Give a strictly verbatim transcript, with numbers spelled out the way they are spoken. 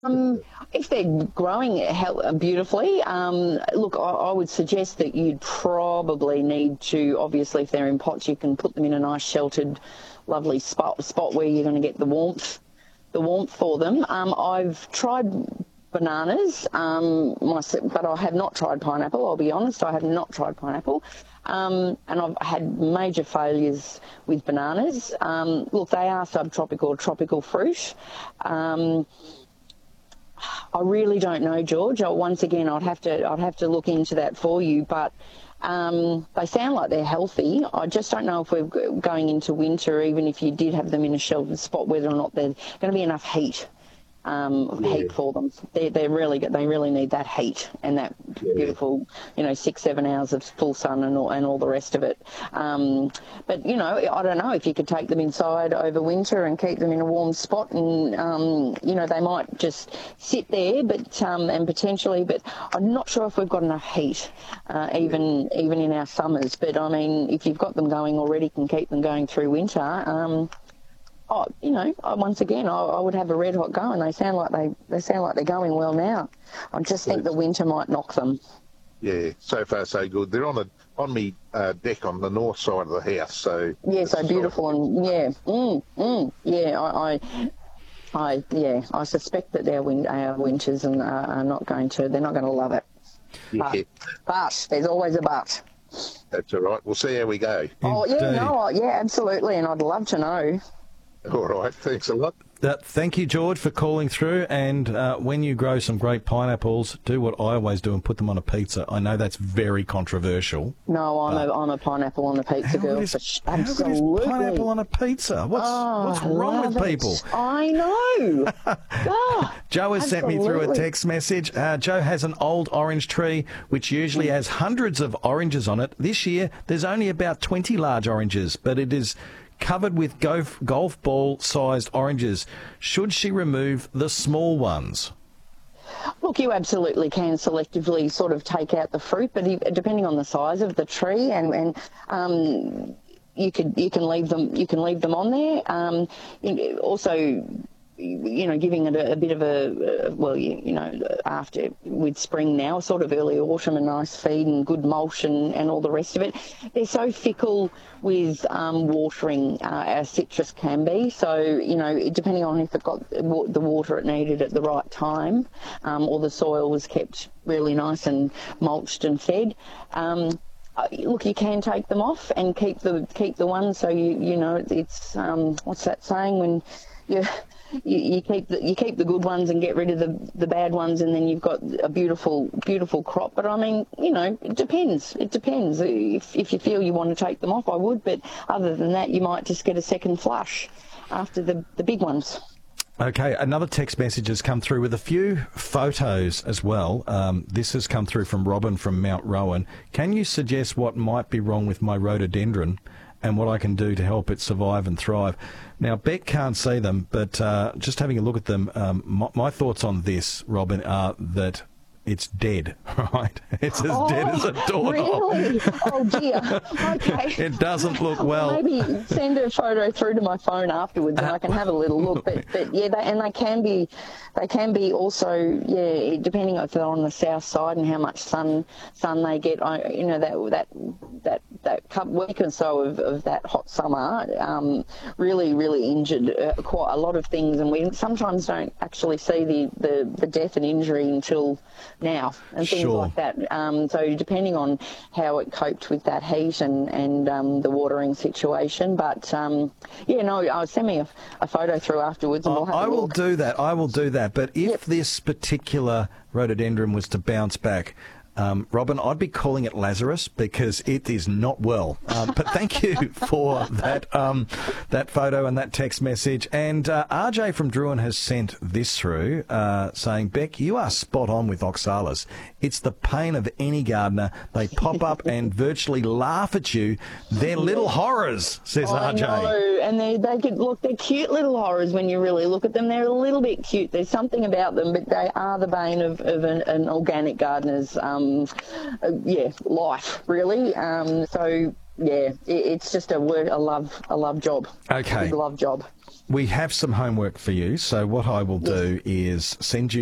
Um, if they're growing hel- beautifully, um, look, I, I would suggest that you'd probably need to, obviously, if they're in pots, you can put them in a nice sheltered, lovely spot, spot where you're going to get the warmth, the warmth for them. Um, I've tried bananas, um, myself, but I have not tried pineapple. I'll be honest, I have not tried pineapple. Um, and I've had major failures with bananas. Um, look, they are subtropical, tropical fruit. Um, I really don't know, George. Once again, I'd have to I'd have to look into that for you. But um, they sound like they're healthy. I just don't know if we're going into winter, even if you did have them in a sheltered spot, whether or not there's going to be enough heat. Um, Yeah. heat for them. They they really they really need that heat and that Yeah. beautiful, you know, six seven hours of full sun and all and all the rest of it. Um, but you know, I don't know if you could take them inside over winter and keep them in a warm spot, and um, you know, they might just sit there, but um, and potentially. But I'm not sure if we've got enough heat, uh, even even in our summers. But I mean, if you've got them going already, can keep them going through winter. Um, Oh, you know, once again, I, I would have a red hot go, and they sound like they they sound like they're going well now. I just think the winter might knock them. Yeah, so far so good. They're on a on me uh, deck on the north side of the house, so Yeah, so beautiful, and yeah, mm, mm, yeah, I, I, I, yeah, I suspect that their win, our winters and uh, are not going to, they're not going to love it. yeah, But, but there's always a but. that's all right. We'll see how we go. Oh yeah, Indeed. no, yeah, absolutely, and I'd love to know. All right, thanks a lot. Uh, thank you, George, for calling through. And uh, when you grow some great pineapples, do what I always do and put them on a pizza. I know that's very controversial. No, I'm a I'm a pineapple on a pizza How girl. good is, For sh- how good is absolutely. pineapple on a pizza? What's Oh, what's I wrong love with it. people? I know. God, Joe has sent me through a absolutely. text message. Uh, Joe has an old orange tree which usually has hundreds of oranges on it. This year, there's only about twenty large oranges, but it is covered with golf, golf ball-sized oranges. Should she remove the small ones? Look, you absolutely can selectively sort of take out the fruit, but if- depending on the size of the tree, and and um, you could you can leave them you can leave them on there. Um, you- also, you know, giving it a, a bit of a, uh, well, you, you know, after with spring now, sort of early autumn, a nice feed and good mulch and, and all the rest of it. They're so fickle with um, watering, uh, our citrus can be. So, you know, depending on if it got the water it needed at the right time, um, or the soil was kept really nice and mulched and fed. Um, Uh, look, you can take them off and keep the keep the ones. So you you know it's um, what's that saying when you you, you keep the you keep the good ones and get rid of the the bad ones, and then you've got a beautiful beautiful crop. But I mean, you know, it depends. It depends. If if you feel you want to take them off, I would. But other than that, you might just get a second flush after the the big ones. Okay, another text message has come through with a few photos as well. Um, this has come through from Robin from Mount Rowan. Can you suggest what might be wrong with my rhododendron and what I can do to help it survive and thrive? Now, Beck can't see them, but uh, just having a look at them, um, my, my thoughts on this, Robin, are that it's dead, right? It's as Oh, dead as a doorknob. really? Oh dear. Okay. It doesn't look well. Maybe send a photo through to my phone afterwards, and I can have a little look. But but yeah, they, and they can be, they can be also yeah, depending if they're on the south side and how much sun sun they get. I you know that that that that couple week or so of, of that hot summer um, really really injured uh, quite a lot of things, and we sometimes don't actually see the the, the death and injury until now and things Sure. like that. Um, so depending on how it coped with that heat and, and um, the watering situation. But um, yeah, no, I'll send me a, a photo through afterwards and we'll have I a will look. do that. I will do that. But if Yep. this particular rhododendron was to bounce back, um, Robin, I'd be calling it Lazarus because it is not well. Uh, but thank you for that um, that photo and that text message. And uh, R J from Druin has sent this through uh, saying, Beck, you are spot on with oxalis. It's the pain of any gardener. They pop up and virtually laugh at you. They're little horrors, says I R J. know, and they they could look. They're cute little horrors when you really look at them. They're a little bit cute. There's something about them, but they are the bane of, of an, an organic gardener's um, uh, yeah life really. Um, so yeah, it, it's just a work, a love, a love job. Okay. A big love job. We have some homework for you. So what I will do is send you